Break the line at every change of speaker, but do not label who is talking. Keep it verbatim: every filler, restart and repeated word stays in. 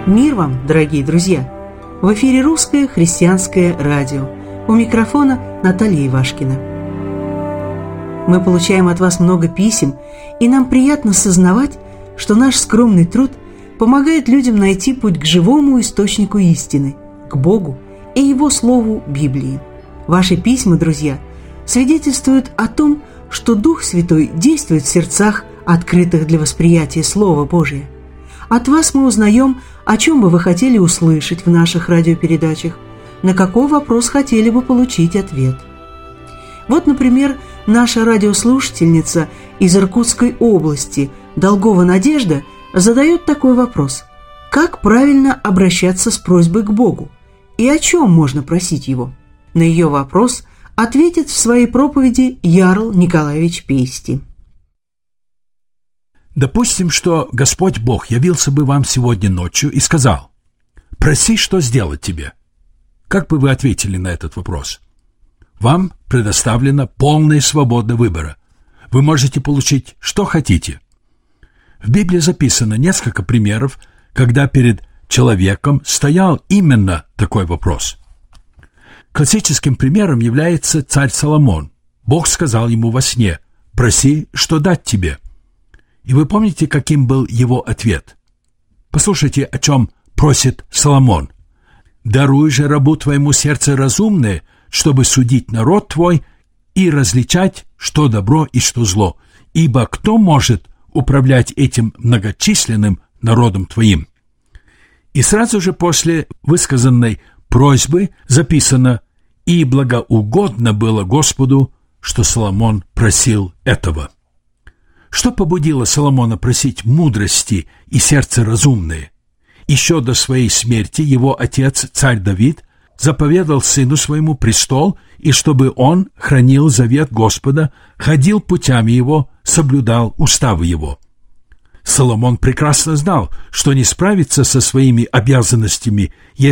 Мир вам, дорогие друзья! В эфире Русское христианское радио. У микрофона Наталья Ивашкина. Мы получаем от вас много писем, и нам приятно сознавать, что наш скромный труд помогает людям найти путь к живому источнику истины, к Богу и Его Слову Библии. Ваши письма, друзья, свидетельствуют о том, что Дух Святой действует в сердцах, открытых для восприятия Слова Божия. От вас мы узнаем, о чем бы вы хотели услышать в наших радиопередачах, на какой вопрос хотели бы получить ответ. Вот, например, наша радиослушательница из Иркутской области Долгова Надежда задает такой вопрос: как правильно обращаться с просьбой к Богу и о чем можно просить Его? На ее вопрос ответит в своей проповеди Ярл Николаевич Пейсти.
Допустим, что Господь Бог явился бы вам сегодня ночью и сказал: «Проси, что сделать тебе». Как бы вы ответили на этот вопрос? Вам предоставлена полная свобода выбора. Вы можете получить, что хотите. В Библии записано несколько примеров, когда перед человеком стоял именно такой вопрос. Классическим примером является царь Соломон. Бог сказал ему во сне: «Проси, что дать тебе». И вы помните, каким был его ответ? Послушайте, о чем просит Соломон. «Даруй же рабу твоему сердце разумное, чтобы судить народ твой и различать, что добро и что зло. Ибо кто может управлять этим многочисленным народом твоим?» И сразу же после высказанной просьбы записано: «И благоугодно было Господу, что Соломон просил этого». Что побудило Соломона просить мудрости и сердце разумное? Еще до своей смерти его отец, царь Давид, заповедал сыну своему престол, и чтобы он хранил завет Господа, ходил путями его, соблюдал уставы его. Соломон прекрасно знал, что не справится со своими обязанностями,